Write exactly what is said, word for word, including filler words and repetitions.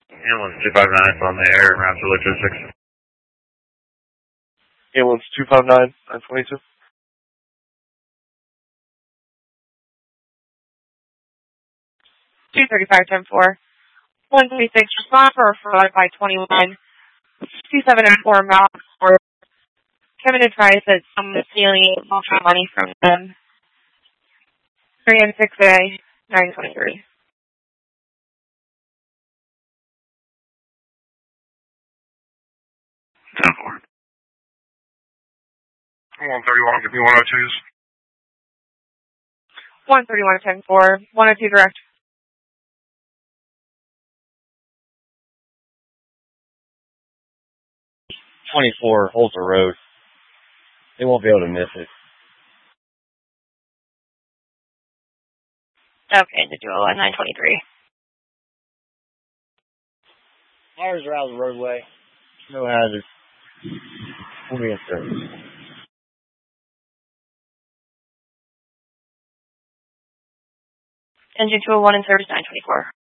Ambulance two five nine on the air, Raptor Logistics. Ambulance two five nine, nine twenty-two. two thirty-five, ten four. one thirty-six, respond for referral by twenty-one. two seven four, Mount four. Kevin advised that someone is stealing money from them. three M six A, nine twenty-three. ten four. one thirty-one, give me one oh twos. one thirty-one, ten four. one oh two direct. twenty-four, Holter Road. They won't be able to miss it. Okay, the duo at nine twenty-three. Fires are out of the roadway. No hazard. We'll be in service. Engine two oh one in service, nine twenty-four.